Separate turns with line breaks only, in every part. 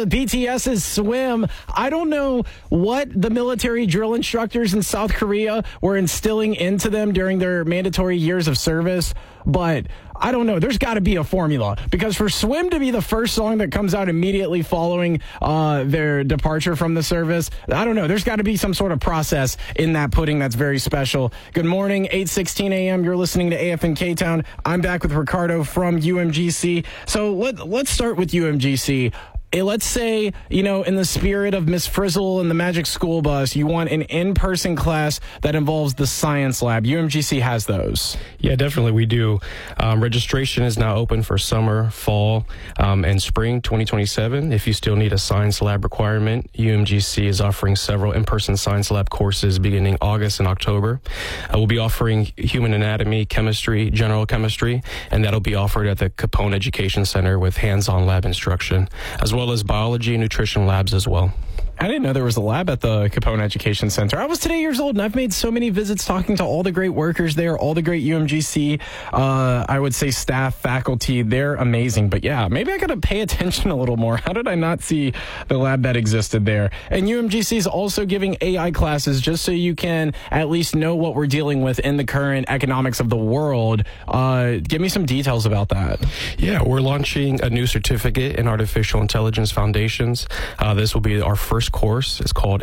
with BTS's Swim. I don't know what the military drill instructors in South Korea were instilling into them during their mandatory years of service, but I don't know. There's got to be a formula, because for Swim to be the first song that comes out immediately following their departure from the service, I don't know. There's got to be some sort of process in that pudding that's very special. Good morning, 8:16 a.m. You're listening to AFN K-Town. I'm back with Ricardo from UMGC. So let's start with UMGC. Let's say, in the spirit of Miss Frizzle and the Magic School Bus, you want an in-person class that involves the science lab. UMGC has those.
Yeah, definitely we do. Registration is now open for summer, fall, and spring 2027. If you still need a science lab requirement, UMGC is offering several in-person science lab courses beginning August and October. We'll be offering human anatomy, chemistry, general chemistry, and that'll be offered at the Capone Education Center with hands-on lab instruction, as well as biology and nutrition labs as well.
I didn't know there was a lab at the Capone Education Center. I was today years old, and I've made so many visits talking to all the great workers there, all the great UMGC, I would say staff, faculty. They're amazing. But yeah, maybe I got to pay attention a little more. How did I not see the lab that existed there? And UMGC is also giving AI classes just so you can at least know what we're dealing with in the current economics of the world. Give me some details about that.
Yeah, we're launching a new certificate in artificial intelligence foundations. This will be our first course. It's called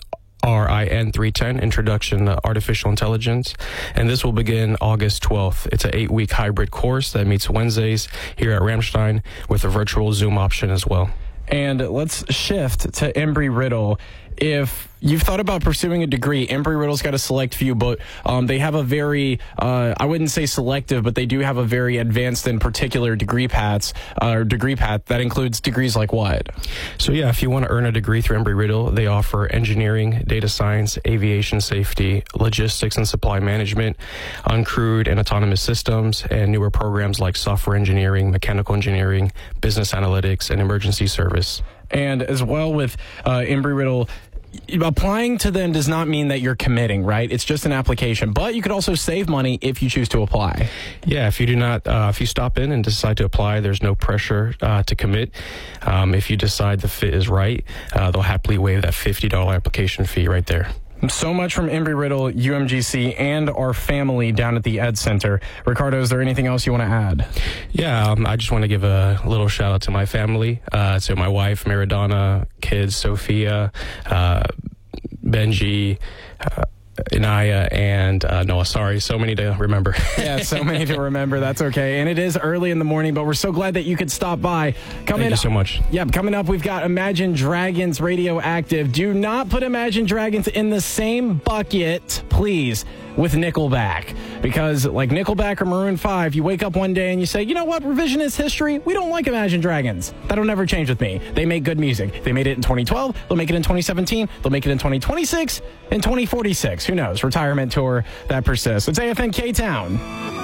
ARIN 310, Introduction to Artificial Intelligence, and this will begin August 12th. It's an 8-week hybrid course that meets Wednesdays here at Ramstein with a virtual Zoom option as well.
And let's shift to Embry-Riddle. If you've thought about pursuing a degree, Embry-Riddle's got a select few, but they have a very, I wouldn't say selective, but they do have a very advanced and particular degree path that includes degrees like what?
So yeah, if you want to earn a degree through Embry-Riddle, they offer engineering, data science, aviation safety, logistics and supply management, uncrewed and autonomous systems, and newer programs like software engineering, mechanical engineering, business analytics, and emergency service.
And as well with Embry-Riddle, applying to them does not mean that you're committing, right? It's just an application. But you could also save money if you choose to apply.
Yeah, if you do not, if you stop in and decide to apply, there's no pressure to commit. If you decide the fit is right, they'll happily waive that $50 application fee right there.
So much from Embry-Riddle, UMGC, and our family down at the Ed Center. Ricardo, is there anything else you want to add?
Yeah, I just want to give a little shout out to my family, to my wife, Maradona, kids, Sophia, Benji, Inaya, and Noah. Sorry, so many to remember.
Yeah, so many to remember. That's okay. And it is early in the morning, but we're so glad that you could stop by.
Thank you so much.
Yeah, coming up, we've got Imagine Dragons Radioactive. Do not put Imagine Dragons in the same bucket, please, with Nickelback. Because like Nickelback or Maroon 5, you wake up one day and you say, you know what, revisionist history, we don't like Imagine Dragons. That'll never change with me. They make good music. They made it in 2012. They'll make it in 2017. They'll make it in 2026 and 2046. Who knows? Retirement tour that persists. It's AFN K-Town.